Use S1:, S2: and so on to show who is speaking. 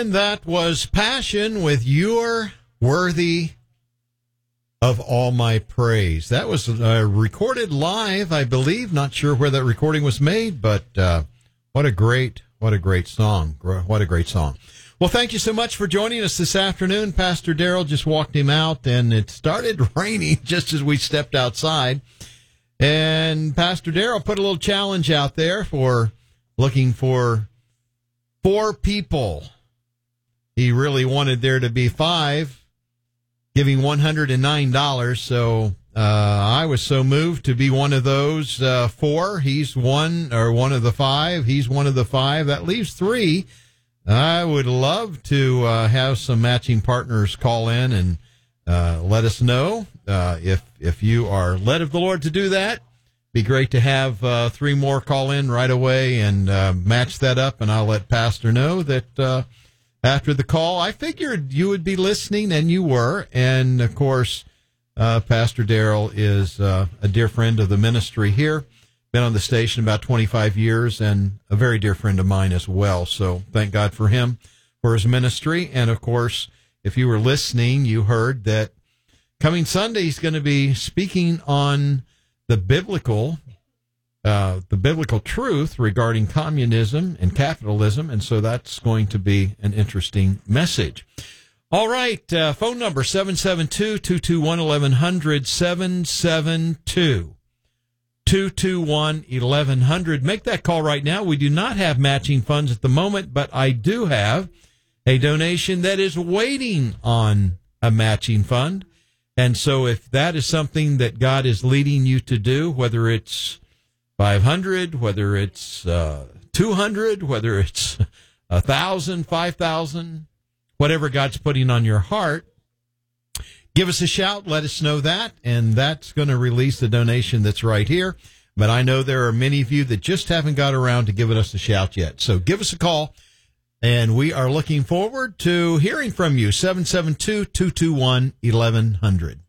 S1: And that was Passion with You're Worthy of All My Praise. That was recorded live, I believe. Not sure where that recording was made, but what a great song. What a great song. Well, thank you so much for joining us this afternoon. Pastor Darrell just walked him out, and it started raining just as we stepped outside. And Pastor Darrell put a little challenge out there for looking for 4 people. He really wanted there to be 5, giving $109. So I was so moved to be one of those 4. He's one of the 5. He's one of the 5. That leaves 3. I would love to have some matching partners call in and let us know if you are led of the Lord to do that. Be great to have 3 more call in right away and match that up, and I'll let Pastor know that after the call, I figured you would be listening, and you were. And, of course, Pastor Darrell is a dear friend of the ministry here. Been on the station about 25 years and a very dear friend of mine as well. So thank God for him, for his ministry. And, of course, if you were listening, you heard that coming Sunday he's going to be speaking on the biblical truth regarding communism and capitalism. And so that's going to be an interesting message. All right. Phone number 772-221-1100, 772-221-1100. Make that call right now. We do not have matching funds at the moment, but I do have a donation that is waiting on a matching fund. And so if that is something that God is leading you to do, whether it's 500, whether it's 200, whether it's 1,000, 5,000, whatever God's putting on your heart, give us a shout. Let us know that, and that's going to release the donation that's right here. But I know there are many of you that just haven't got around to giving us a shout yet. So give us a call, and we are looking forward to hearing from you. 772-221-1100.